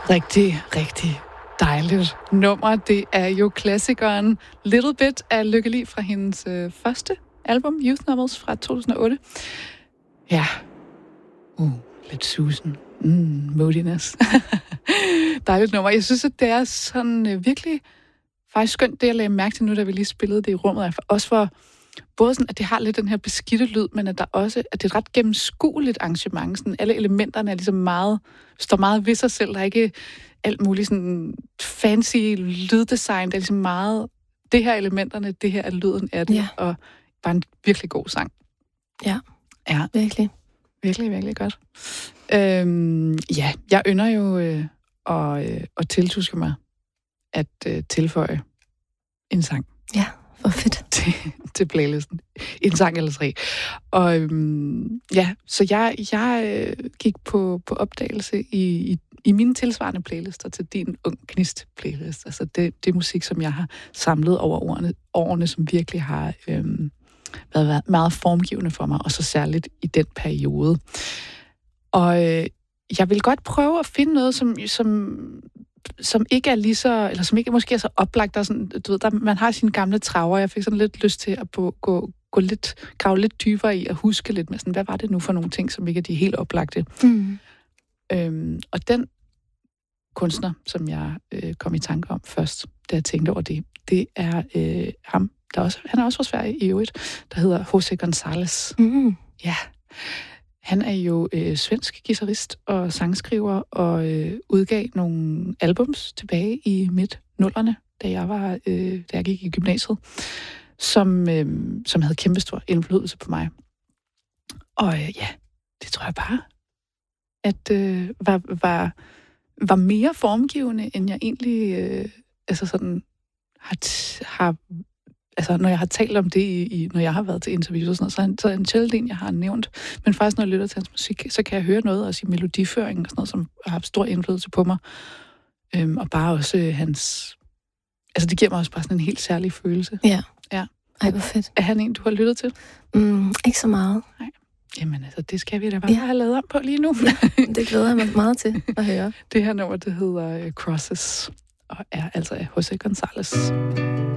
Rigtig, rigtig dejligt nummer. Det er jo klassikeren Little Bit af Lykke Li fra hendes første album, Youth Novels fra 2008. Ja. Lidt susen. Moodiness. Dejligt nummer. Jeg synes, at det er sådan virkelig faktisk skønt, det jeg lagde mærke til nu, da vi lige spillede det i rummet. Også for både sådan, at det har lidt den her beskidte lyd, men at der også, at det er et ret gennemskueligt arrangement. Sådan, alle elementerne er ligesom meget, står meget ved sig selv. Der er ikke alt muligt sådan fancy lyddesign. Det er ligesom meget, det her er elementerne, det her er lyden af det. Ja. Og bare en virkelig god sang. Ja, virkelig. Virkelig, virkelig godt. Jeg ynder jo at tiltuske mig at tilføje en sang. Ja, hvor fedt. Til playlisten. En sang eller 3. Og så jeg gik på opdagelse i mine tilsvarende playlister til din Ung Gnist playlist. Altså det er musik, som jeg har samlet over årene, som virkelig har været meget formgivende for mig, og så særligt i den periode. Og jeg vil godt prøve at finde noget, som ikke er lige så, eller som ikke måske er så oplagt, der sådan, du ved, man har sine gamle traver. Jeg fik sådan lidt lyst til at grave lidt dybere i, og huske lidt med sådan, hvad var det nu for nogle ting, som ikke er de helt oplagte. Og den kunstner, som jeg kom i tanke om først, da jeg tænkte over det er ham, han er også fra Sverige i øvrigt, der hedder José González. Ja. Han er jo svensk guitarist og sangskriver, og udgav nogle albums tilbage i midt-nullerne, da jeg gik i gymnasiet, som havde kæmpestor indflydelse på mig. Og det tror jeg bare, at var mere formgivende, end jeg egentlig har altså, når jeg har talt om det, når jeg har været til interviews og sådan noget, så er en sjældent en, jeg har nævnt. Men faktisk, når jeg lytter til hans musik, så kan jeg høre noget også i melodiføringen og sådan noget, som har haft stor indflydelse på mig. Og bare også hans... Altså, det giver mig også bare sådan en helt særlig følelse. Ja. Ej, hvor fedt. Er han en, du har lyttet til? Ikke så meget. Nej. Jamen, altså, det skal vi da bare have lavet om på lige nu. Ja, det glæder jeg mig meget til at høre. Det her nummer, det hedder Crosses, og er altså af José González.